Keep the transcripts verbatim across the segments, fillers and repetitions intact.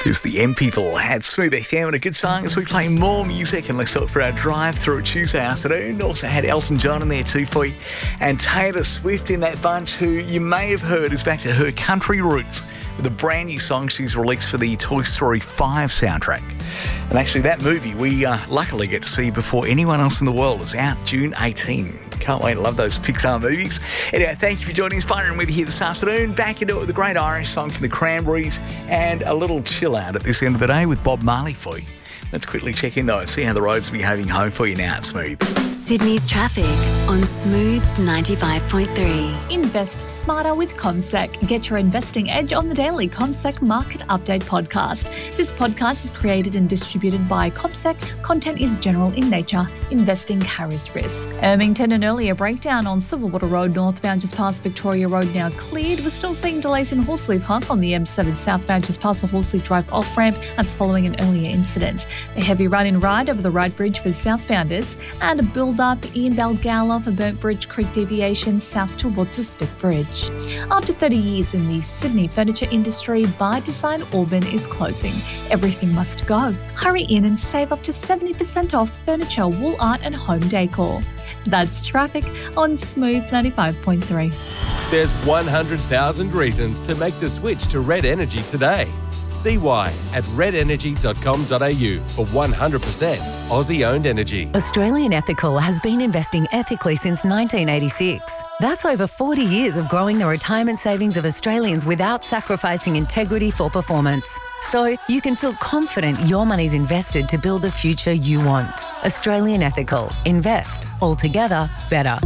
Here's the M People at Smooth F M, and a good song as we play more music and let's look for our drive through a Tuesday afternoon. Also had Elton John in there too for you, and Taylor Swift in that bunch, who you may have heard is back to her country roots with a brand new song she's released for the Toy Story five soundtrack. And actually that movie we uh, luckily get to see before anyone else in the world. Is out June eighteenth. Can't wait, I love those Pixar movies. Anyway, thank you for joining us, partnering with you here this afternoon. Back into it with a great Irish song from the Cranberries and a little chill out at this end of the day with Bob Marley for you. Let's quickly check in though and see how the roads are behaving home for you now at Smooth. Sydney's traffic on Smooth ninety-five point three. Invest smarter with CommSec. Get your investing edge on the daily CommSec Market Update podcast. This podcast is created and distributed by CommSec. Content is general in nature. Investing carries risk. Ermington, an earlier breakdown on Silverwater Road northbound just past Victoria Road now cleared. We're still seeing delays in Horsley Park on the M seven southbound just past the Horsley Drive off-ramp. That's following an earlier incident. A heavy run-in ride over the Wright Bridge for southbounders and a build-up in Balgowlah for Burnt Bridge Creek deviation south towards the Spit Bridge. After thirty years in the Sydney furniture industry, By Design Auburn is closing. Everything must go. Hurry in and save up to seventy percent off furniture, wool art and home decor. That's traffic on Smooth ninety-five point three. There's one hundred thousand reasons to make the switch to Red Energy today. See why at red energy dot com dot a u for one hundred percent Aussie-owned energy. Australian Ethical has been investing ethically since nineteen eighty-six. That's over forty years of growing the retirement savings of Australians without sacrificing integrity for performance. So you can feel confident your money's invested to build the future you want. Australian Ethical. Invest. Altogether better.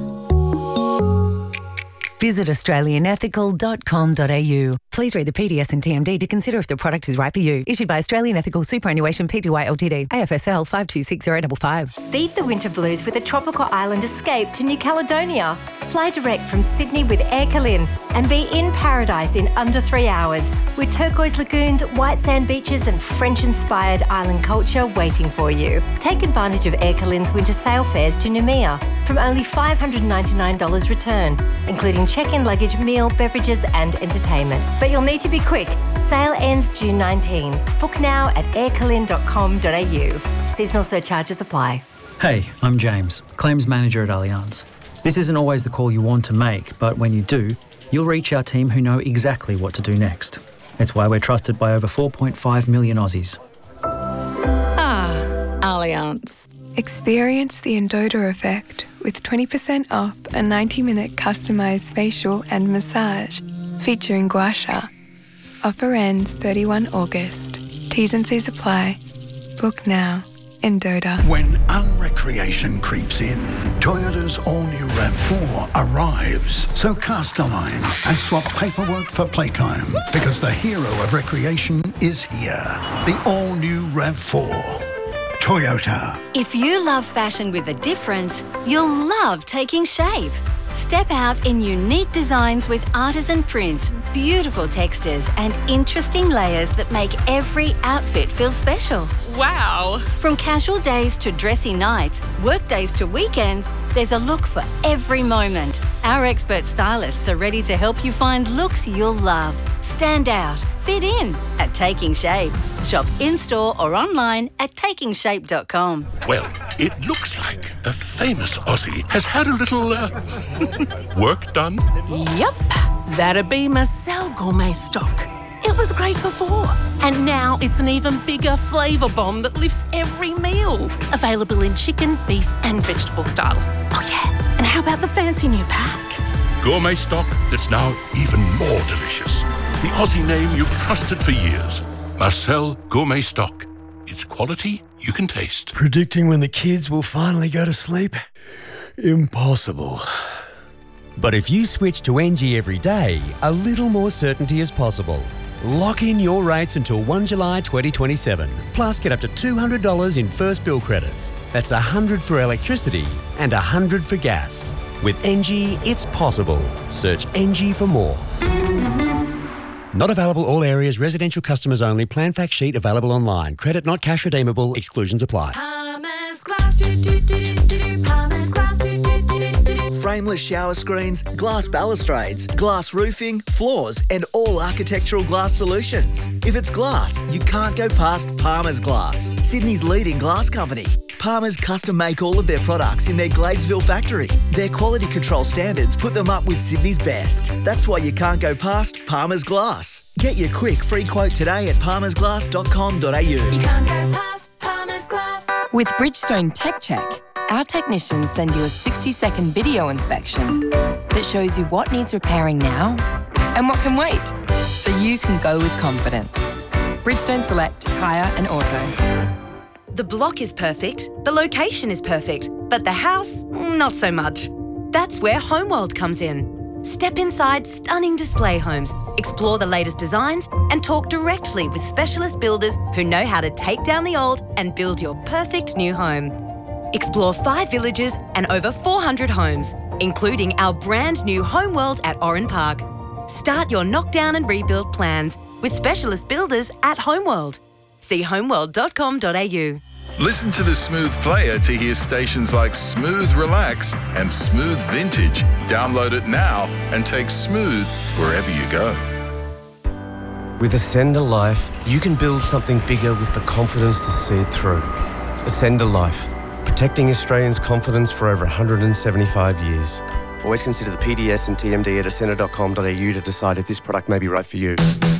Visit australian ethical dot com dot a u. Please read the P D S and T M D to consider if the product is right for you. Issued by Australian Ethical Superannuation Pty Ltd. A F S L five two six zero five five. Beat the winter blues with a tropical island escape to New Caledonia. Fly direct from Sydney with Air Calin and be in paradise in under three hours with turquoise lagoons, white sand beaches and French-inspired island culture waiting for you. Take advantage of Air Calin's winter sail fares to Noumea from only five hundred ninety-nine dollars return, including check-in luggage, meal, beverages and entertainment. But you'll need to be quick. Sale ends June nineteenth. Book now at air calin dot com dot a u. Seasonal surcharges apply. Hey, I'm James, Claims Manager at Allianz. This isn't always the call you want to make, but when you do, you'll reach our team who know exactly what to do next. It's why we're trusted by over four point five million Aussies. Ah, Allianz. Experience the Endota effect with twenty percent off a ninety minute customised facial and massage featuring gua sha. Offer ends thirty-first of August. T's and C's apply. Book now. Endota. When unrecreation creeps in, Toyota's all-new RAV four arrives. So cast a line and swap paperwork for playtime, because the hero of recreation is here. The all-new RAV four. Toyota. If you love fashion with a difference, you'll love Taking Shape. Step out in unique designs with artisan prints, beautiful textures and interesting layers that make every outfit feel special. Wow! From casual days to dressy nights, work days to weekends, there's a look for every moment. Our expert stylists are ready to help you find looks you'll love. Stand out, fit in at Taking Shape. Shop in-store or online at taking shape dot com. Well, it looks like a famous Aussie has had a little uh, work done. Yep, that'd be Marcel Gourmet Stock. It was great before, and now it's an even bigger flavour bomb that lifts every meal. Available in chicken, beef and vegetable styles. Oh yeah, and how about the fancy new pack? Gourmet stock that's now even more delicious. The Aussie name you've trusted for years. Marcel Gourmet Stock. It's quality you can taste. Predicting when the kids will finally go to sleep? Impossible. But if you switch to N G every day, a little more certainty is possible. Lock in your rates until first of July twenty twenty-seven. Plus, get up to two hundred dollars in first bill credits. That's one hundred dollars for electricity and one hundred dollars for gas. With N G, it's possible. Search N G for more. Not available all areas, residential customers only. Plan fact sheet available online. Credit not cash redeemable. Exclusions apply. Palmer's Glass, do, do, do, do, do. Palmer's Glass, do, do, do, do, do. frameless shower screens, glass balustrades, glass roofing, floors, and all architectural glass solutions. If it's glass, you can't go past Palmer's Glass, Sydney's leading glass company. Palmer's custom make all of their products in their Gladesville factory. Their quality control standards put them up with Sydney's best. That's why you can't go past Palmer's Glass. Get your quick free quote today at palmers glass dot com dot a u. You can't go past Palmer's Glass. With Bridgestone Tech Check, our technicians send you a sixty second video inspection that shows you what needs repairing now and what can wait, so you can go with confidence. Bridgestone Select Tyre and Auto. The block is perfect, the location is perfect, but the house, not so much. That's where Homeworld comes in. Step inside stunning display homes, explore the latest designs, and talk directly with specialist builders who know how to take down the old and build your perfect new home. Explore five villages and over four hundred homes, including our brand new Homeworld at Oran Park. Start your knockdown and rebuild plans with specialist builders at Homeworld. See homeworld dot com dot a u. Listen to the Smooth Player to hear stations like Smooth Relax and Smooth Vintage. Download it now and take Smooth wherever you go. With Ascender Life, you can build something bigger with the confidence to see it through. Ascender Life, protecting Australians' confidence for over one hundred seventy-five years. Always consider the P D S and T M D at ascender dot com dot a u to decide if this product may be right for you.